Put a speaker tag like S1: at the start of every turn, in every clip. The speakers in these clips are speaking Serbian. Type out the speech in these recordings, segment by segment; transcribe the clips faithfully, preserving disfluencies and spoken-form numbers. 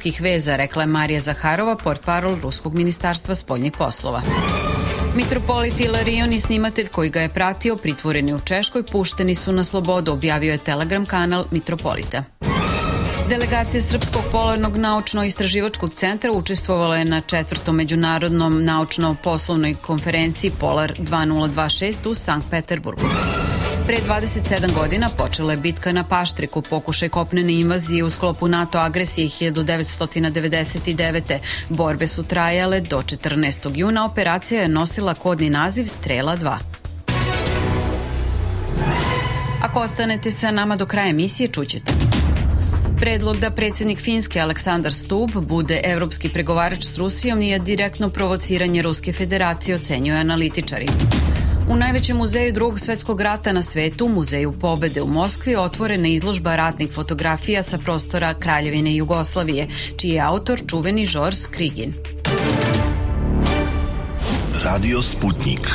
S1: ruskih veza, rekla je Marija Zaharova, portparol Ruskog ministarstva spoljnih poslova. Mitropolit Ilarion i snimatelj koji ga je pratio, pritvoreni u Češkoj, pušteni su na slobodu, objavio je Telegram kanal Mitropolita. Delegacija Srpskog polarnog naučno-istraživačkog centra učestvovala je na četvrtom međunarodnom naučno-poslovnoj konferenciji Polar dva nula dva šest u Sankt Peterburgu. Pre dvadeset sedam godina počela je bitka na Paštriku, pokušaj kopnene invazije u sklopu NATO agresije hiljadu devetsto devedeset devete. Borbe su trajale do četrnaestog juna, operacija je nosila kodni naziv Strela dva. Ako ostanete sa nama do kraja emisije, čućete. Predlog da predsjednik Finske Aleksandar Stubb bude evropski pregovarač s Rusijom nije direktno provociranje Ruske federacije, ocenjuju analitičari. U najvećem muzeju Drugog svetskog rata na svetu, Muzeju pobede u Moskvi, otvorena izložba ratnih fotografija sa prostora Kraljevine Jugoslavije, čiji je autor čuveni Žors Krigin.
S2: Radio Sputnik.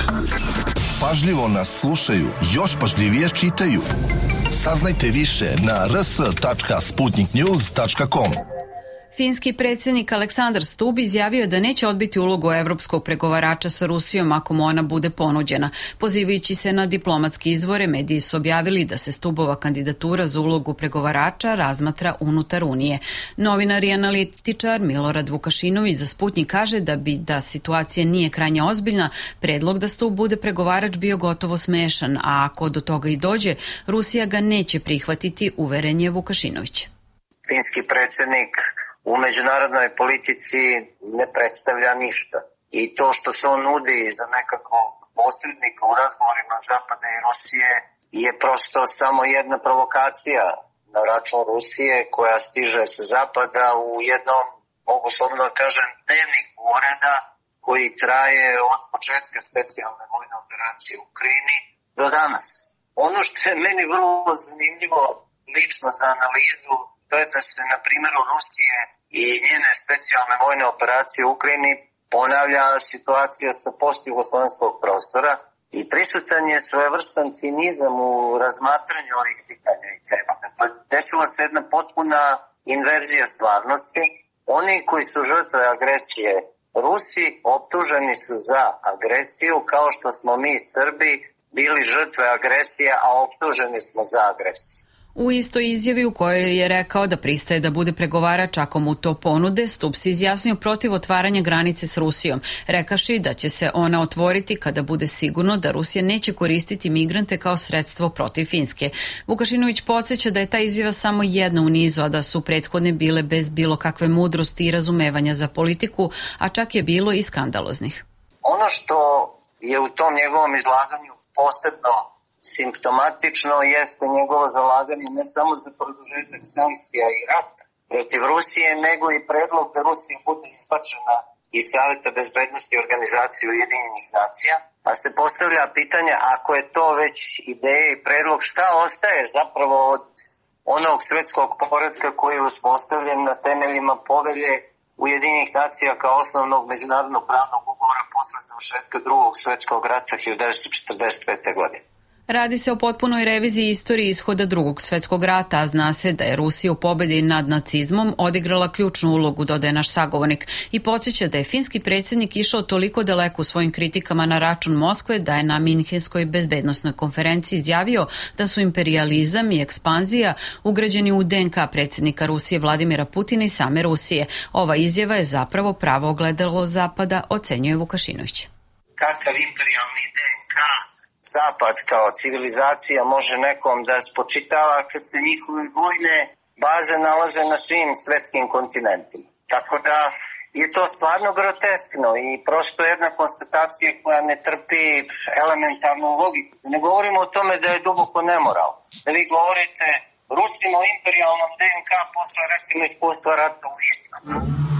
S2: Pažljivo nas slušaju, još pažljivije čitaju. Saznajte više na r s tačka sputnik news tačka com.
S1: Finski predsjednik Aleksandar Stubb izjavio da neće odbiti ulogu evropskog pregovarača sa Rusijom ako mu ona bude ponuđena. Pozivajući se na diplomatski izvore, mediji su objavili da se Stubbova kandidatura za ulogu pregovarača razmatra unutar Unije. Novinar i analitičar Milorad Vukašinović za Sputnik kaže da bi da situacija nije krajnje ozbiljna, predlog da Stubb bude pregovarač bio gotovo smešan, a ako do toga i dođe, Rusija ga neće prihvatiti, uveren je Vukašinović.
S3: Finski predsjednik u međunarodnoj politici ne predstavlja ništa. I to što se on nudi za nekakvog posrednika u razgovorima Zapada i Rusije je prosto samo jedna provokacija na račun Rusije koja stiže sa Zapada u jednom, mogu slobodno kažem, dnevniku ureda koji traje od početka specijalne vojne operacije u Ukrajini do danas. Ono što je meni vrlo zanimljivo lično za analizu, to je da se na primjeru Rusije i njene specijalne vojne operacije u Ukrajini ponavlja situacija sa postjugoslovenskog prostora i prisutan je svojevrstan cinizam u razmatranju ovih pitanja i tema. Dakle, desila se jedna potpuna inverzija stvarnosti. Oni koji su žrtve agresije Rusi optuženi su za agresiju kao što smo mi Srbi bili žrtve agresije, a optuženi smo za agresiju.
S1: U istoj izjavi u kojoj je rekao da pristaje da bude pregovarač ako mu to ponude, Stubb se izjasnio protiv otvaranja granice s Rusijom, rekavši da će se ona otvoriti kada bude sigurno da Rusija neće koristiti migrante kao sredstvo protiv Finske. Vukašinović podsjeća da je ta izjava samo jedna u nizu, a da su prethodne bile bez bilo kakve mudrosti i razumevanja za politiku, a čak je bilo i skandaloznih.
S3: Ono što je u tom njegovom izlaganju posebno simptomatično jeste njegovo zalaganje ne samo za produžetak sankcija i rata protiv Rusije, nego i predlog da Rusija bude izbačena iz Saveta bezbednosti i Organizacije Ujedinjenih nacija. Pa se postavlja pitanje, ako je to već ideja i predlog, šta ostaje zapravo od onog svetskog poretka koji je uspostavljen na temeljima povelje Ujedinjenih nacija kao osnovnog međunarodnog pravnog ugovora posle završetka drugog svetskog rata hiljadu devetsto četrdeset pete. godine.
S1: Radi se o potpunoj reviziji istorije ishoda drugog svetskog rata, a zna se da je Rusija u pobedi nad nacizmom odigrala ključnu ulogu, dodaje naš sagovornik, i podsjeća da je finski predsjednik išao toliko daleko u svojim kritikama na račun Moskve da je na Minhenskoj bezbednosnoj konferenciji izjavio da su imperijalizam i ekspanzija ugrađeni u D N K predsjednika Rusije Vladimira Putina i same Rusije. Ova izjava je zapravo pravo ogledalo Zapada, ocenjuje Vukašinović.
S3: Kakav imperijalni D N K Zapad kao civilizacija može nekom da spočitava kad se njihove vojne baze nalaze na svim svetskim kontinentima. Tako da je to stvarno groteskno i prosto jedna konstatacija koja ne trpi elementarnu logiku. Ne govorimo o tome da je duboko nemoral. Da vi govorite Rusima o imperijalnom D N K posle recimo iskustva rata u Vijetnamu.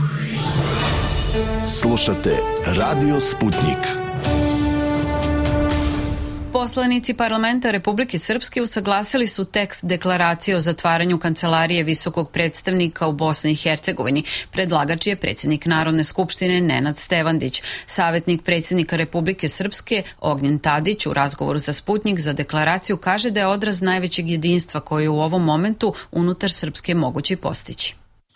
S2: Slušate Radio Sputnik.
S1: Poslanici parlamenta Republike Srpske usaglasili su tekst deklaracije o zatvaranju kancelarije visokog predstavnika u Bosni i Hercegovini. Predlagač je predsjednik Narodne skupštine Nenad Stevandić. Savjetnik predsjednika Republike Srpske Ognjen Tadić u razgovoru za Sputnik za deklaraciju kaže da je odraz najvećeg jedinstva koje je u ovom momentu unutar Srpske moguće postići.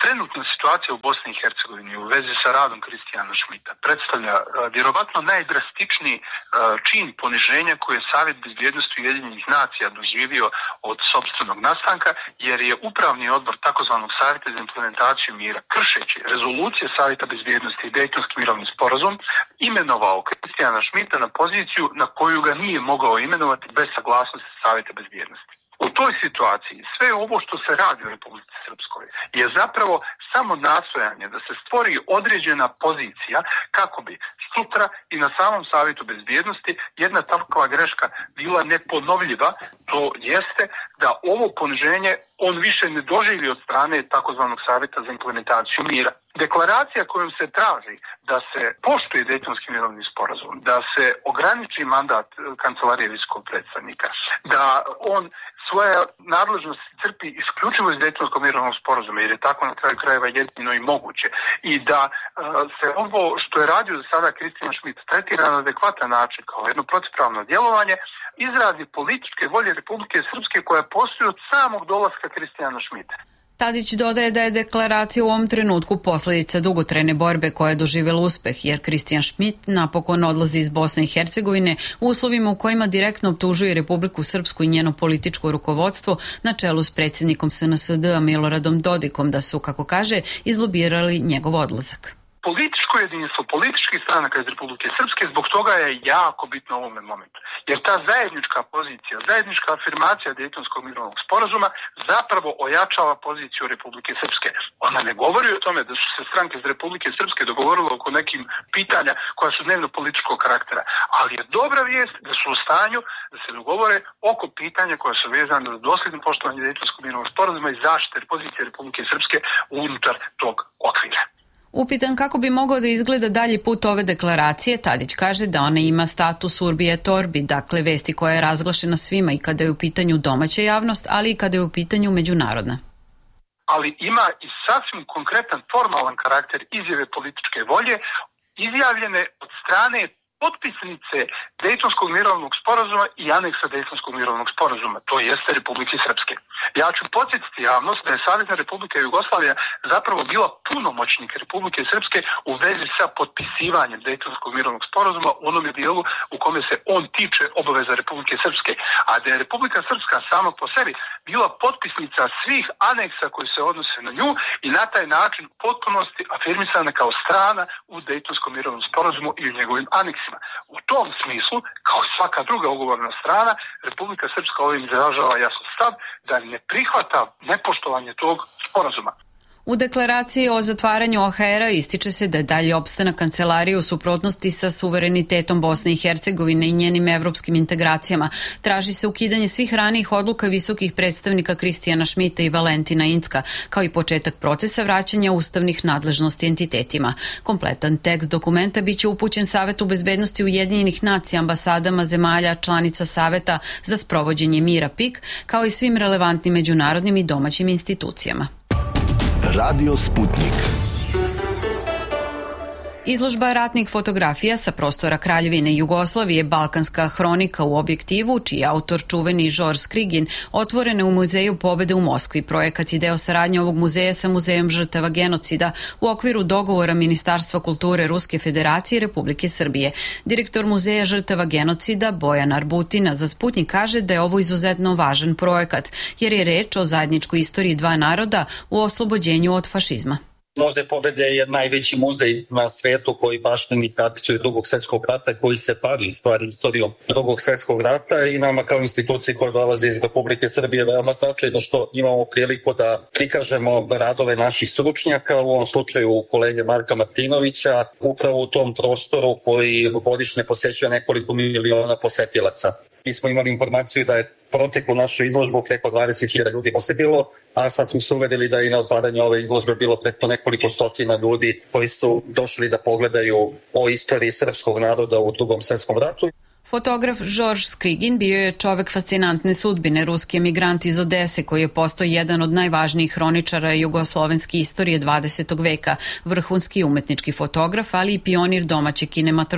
S4: Trenutna situacija u Bosni i Hercegovini u vezi sa radom Kristijana Šmita predstavlja vjerovatno najdrastičniji čin poniženja koje je Savjet bezbjednosti Ujedinjenih nacija doživio od sopstvenog nastanka, jer je upravni odbor takozvanog Savjeta za implementaciju mira, kršeći rezolucije Savjeta bezbjednosti i Dejtonski mirovni sporazum, imenovao Kristijana Šmita na poziciju na koju ga nije mogao imenovati bez saglasnosti Savjeta bezbjednosti. U toj situaciji sve ovo što se radi u Republici Srpskoj je zapravo samo nastojanje da se stvori određena pozicija kako bi sutra i na samom Savjetu bezbjednosti jedna takva greška bila neponovljiva, to jeste da ovo poniženje on više ne doživi od strane takozvanog Savjeta za implementaciju mira. Deklaracija kojom se traži da se poštuje Dejtonski mirovni sporazum, da se ograniči mandat kancelarije visokog predstavnika, da on svoje nadležnosti crpi isključivo iz Dejtonskog mirovnog sporazuma, jer je tako na kraju krajeva jedino i moguće. I da uh, se ovo što je radio za sada Kristijan Šmit tretira na adekvatan način kao jedno protivpravno djelovanje, izrazi političke volje Republike Srpske koja postoji od samog dolaska Kristijana Šmita.
S1: Tadić dodaje da je deklaracija u ovom trenutku posljedica dugotrajne borbe koja je doživjela uspeh, jer Kristijan Šmit napokon odlazi iz Bosne i Hercegovine u uslovima u kojima direktno optužuje Republiku Srpsku i njeno političko rukovodstvo na čelu s predsjednikom S N S D-a Miloradom Dodikom da su, kako kaže, izlobirali njegov odlazak.
S4: Političko jedinstvo političkih stranaka iz Republike Srpske zbog toga je jako bitno u ovome momentu. Jer ta zajednička pozicija, zajednička afirmacija Dejtonskog mirovnog sporazuma zapravo ojačava poziciju Republike Srpske. Ona ne govori o tome da su se stranke iz Republike Srpske dogovorile oko nekim pitanja koja su dnevno političkog karaktera. Ali je dobra vijest da su u stanju da se dogovore oko pitanja koja su vezane za dosljedno poštovanje Dejtonskog mirovnog sporazuma i zaštite pozicije Republike Srpske unutar tog okvira.
S1: Upitan kako bi mogao da izgleda dalji put ove deklaracije, Tadić kaže da ona ima status urbi et orbi, dakle vesti koja je razglašena svima i kada je u pitanju domaća javnost, ali i kada je u pitanju međunarodna.
S4: Ali ima i sasvim konkretan formalan karakter izjave političke volje, izjavljene od strane potpisnice Dejtonskog mirovnog sporazuma i aneksa Dejtonskog mirovnog sporazuma, to jeste Republike Srpske. Ja ću podsjetiti javnost da je Savezna Republika Jugoslavija zapravo bila punomoćnik Republike Srpske u vezi sa potpisivanjem Dejtonskog mirovnog sporazuma u onome dijelu u kome se on tiče obaveza Republike Srpske, a da je Republika Srpska sama po sebi bila potpisnica svih aneksa koji se odnose na nju i na taj način u potpunosti afirmisana kao strana u Dejtonskom mirovnom sporazumu i u njegovim aneksima. U tom smislu, kao svaka druga ugovorna strana, Republika Srpska ovim izražava jasan stav da ne prihvata nepoštovanje tog sporazuma.
S1: U deklaraciji o zatvaranju O H R-a ističe se da je dalje opstanak kancelarije u suprotnosti sa suverenitetom Bosne i Hercegovine i njenim evropskim integracijama. Traži se ukidanje svih ranijih odluka visokih predstavnika Kristijana Šmita i Valentina Incka, kao i početak procesa vraćanja ustavnih nadležnosti entitetima. Kompletan tekst dokumenta biće upućen Savetu bezbednosti Ujedinjenih nacija, ambasadama zemalja članica Saveta za sprovođenje mira P I K, kao i svim relevantnim međunarodnim i domaćim institucijama.
S2: Radio Sputnik.
S1: Izložba ratnih fotografija sa prostora Kraljevine Jugoslavije Balkanska hronika u objektivu, čiji je autor čuveni Žorž Skrigin, otvorene u Muzeju pobede u Moskvi. Projekat je deo saradnje ovog muzeja sa Muzejom žrtava genocida u okviru dogovora Ministarstva kulture Ruske Federacije i Republike Srbije. Direktor Muzeja žrtava genocida Bojan Arbutina za Sputnik kaže da je ovo izuzetno važan projekat, jer je reč o zajedničkoj istoriji dva naroda u oslobođenju od fašizma.
S5: Muzej pobede je najveći muzej na svetu koji baštini tradiciju drugog svjetskog rata, koji se bavi stvari istorijom drugog svjetskog rata i nama kao instituciji koja dolazi iz Republike Srbije veoma značajno što imamo priliku da prikažemo radove naših stručnjaka, u ovom slučaju kolege Marka Martinovića, upravo u tom prostoru koji godišnje posjećuje nekoliko miliona posetilaca. Mi smo imali informaciju da je proteklu našu izložbu preko dvadeset hiljada ljudi posjetilo, a sad smo se uvedili da i na otvaranju ove izložbe bilo preko nekoliko stotina ljudi koji su došli da pogledaju o istoriji srpskog naroda u drugom svjetskom ratu.
S1: Fotograf Žorž Skrigin bio je čovek fascinantne sudbine, ruski emigrant iz Odese koji je postao jedan od najvažnijih hroničara jugoslovenske istorije dvadesetog veka, vrhunski umetnički fotograf, ali i pionir domaće kinematografije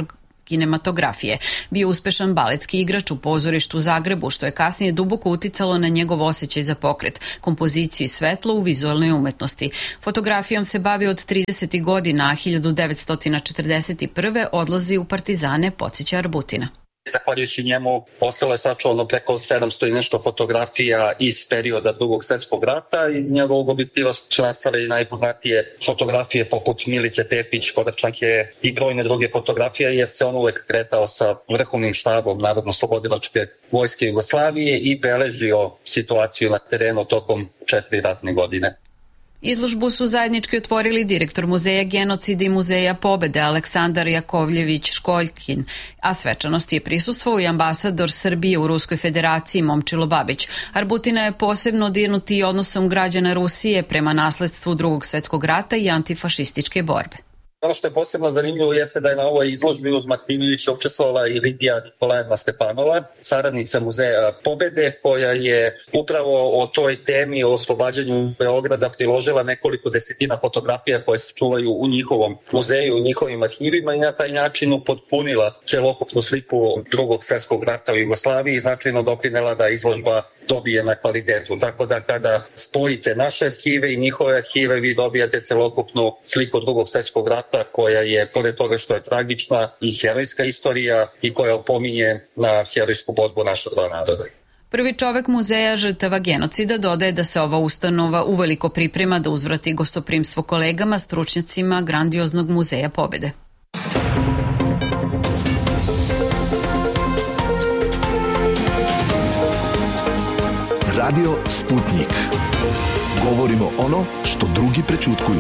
S1: kinematografije. Bio uspešan baletski igrač u pozorištu u Zagrebu, što je kasnije duboko uticalo na njegov osjećaj za pokret, kompoziciju i svetlo u vizualnoj umetnosti. Fotografijom se bavi od tridesetih godina, a hiljadu devetsto četrdeset prve odlazi u Partizane, podsjeća Arbutina.
S5: Zahvaljujući njemu ostalo je sačuvano preko sedamsto i nešto fotografija iz perioda Drugog svjetskog rata. Iz njegovog objektiva su nastale i najpoznatije fotografije poput Milice Tepić, Kozačanke i brojne druge fotografije, jer se on uvek kretao sa vrhovnim štabom Narodno-slobodilačke vojske Jugoslavije i beležio situaciju na terenu tokom četiri ratne godine.
S1: Izložbu su zajednički otvorili direktor Muzeja genocida i Muzeja pobede Aleksandar Jakovljević Školjkin, a svečanosti je prisustvovao i ambasador Srbije u Ruskoj federaciji Momčilo Babić. Arbutina je posebno dirnuti odnosom građana Rusije prema nasledstvu Drugog svjetskog rata i antifašističke borbe.
S5: Ono što je posebno zanimljivo jeste da je na ovoj izložbi uz Martinovića učestvovala i Lidija Nikolajevna Stepanova, saradnica Muzeja pobede, koja je upravo o toj temi o oslobađanju Beograda priložila nekoliko desetina fotografija koje se čuvaju u njihovom muzeju, u njihovim arhivima i na taj način upotpunila celokupnu sliku Drugog svjetskog rata u Jugoslaviji i značajno doprinela da izložba dobije na kvalitetu. Tako da kada spojite naše arhive i njihove arhive, vi dobijate celokupnu sliku Drugog svjetskog rata, koja je, pored toga što je tragična, i herojska istorija i koja opominje na herojsku borbu naša dva naroda.
S1: Prvi čovek Muzeja žrtava genocida dodaje da se ova ustanova uveliko priprema da uzvrati gostoprimstvo kolegama, stručnjacima grandioznog Muzeja pobede.
S2: Radio Sputnik. Govorimo ono što drugi prećutkuju.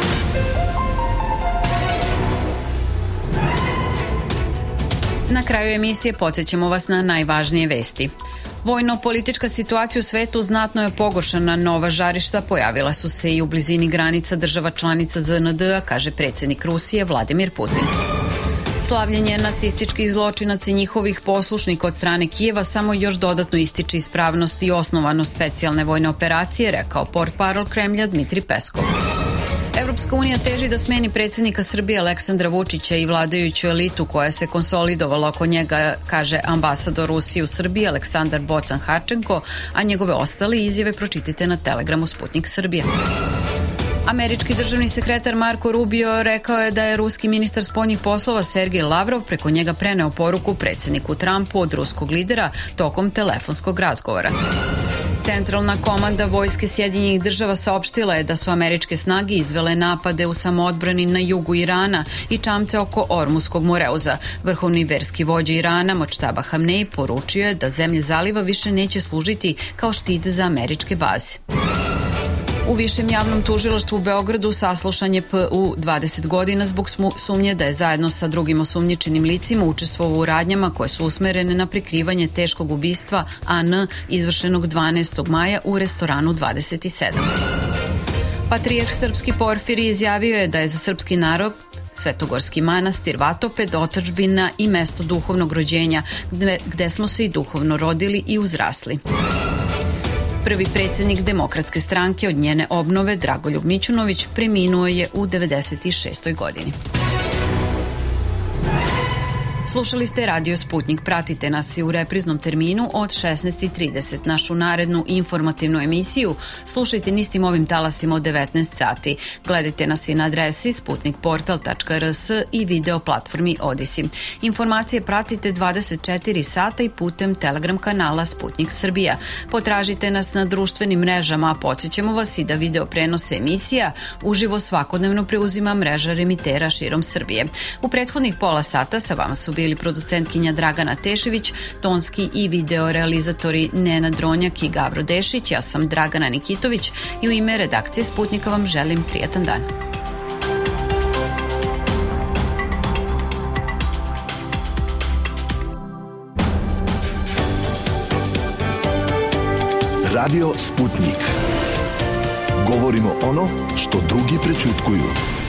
S1: Na kraju emisije podsjećamo vas na najvažnije vesti. Vojno-politička situacija u svetu znatno je pogoršana, nova žarišta pojavila su se i u blizini granica država članica Z N D-a, kaže predsjednik Rusije Vladimir Putin. Slavljenje nacističkih zločinaca i njihovih poslušnika od strane Kijeva samo još dodatno ističe ispravnost i osnovanost specijalne vojne operacije, rekao portparol Kremlja Dmitri Peskov. Evropska unija teži da smeni predsjednika Srbije Aleksandra Vučića i vladajuću elitu koja se konsolidovala oko njega, kaže ambasador Rusije u Srbiji Aleksandar Bocan Harčenko, a njegove ostale izjave pročitajte na Telegramu Sputnik Srbije. Američki državni sekretar Marko Rubio rekao je da je ruski ministar spoljnih poslova Sergej Lavrov preko njega preneo poruku predsjedniku Trumpu od ruskog lidera tokom telefonskog razgovora. Centralna komanda vojske Sjedinjenih država saopštila je da su američke snage izvele napade u samoodbrani na jugu Irana i čamce oko Ormuskog Moreuza. Vrhovni verski vođa Irana Močtaba Hamnej poručio je da zemlje zaliva više neće služiti kao štit za američke baze. U Višem javnom tužilaštvu u Beogradu saslušan je P U dvadeset godina zbog sumnje da je zajedno sa drugim osumnjičenim licima učestvovao u radnjama koje su usmerene na prikrivanje teškog ubistva A N izvršenog dvanaestog maja u restoranu dvadeset sedam. Patrijarh srpski Porfirije izjavio je da je za srpski narod Svetogorski manastir Vatoped otadžbina i mesto duhovnog rođenja, gde, gde smo se i duhovno rodili i uzrasli. Prvi predsjednik Demokratske stranke od njene obnove, Dragoljub Mićunović, preminuo je u devedeset šestoj godini. Slušali ste Radio Sputnik. Pratite nas i u repriznom terminu od šesnaest i trideset. Našu narednu informativnu emisiju slušajte nistim ovim talasima od devetnaest sati. Gledajte nas i na adresi sputnikportal tačka r s i video platformi Odisi. Informacije pratite dvadeset četiri sata i putem Telegram kanala Sputnik Srbija. Potražite nas na društvenim mrežama, a podsjećamo vas i da video prenose emisija uživo svakodnevno preuzima mreža remitera širom Srbije. U prethodnih pola sata sa vama su bili producentkinja Dragana Tešević, tonski i video realizatori Nenad Dronjak i Gavro Dešić. Ja sam Dragana Nikitović i u ime redakcije Sputnika vam želim prijatan dan.
S2: Radio Sputnik. Govorimo ono što drugi prećutkuju.